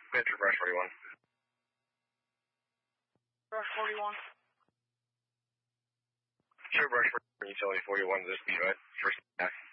Metro Brush 41. Brush 41. Sure, Brush 41, Utility 41, this be right? First half.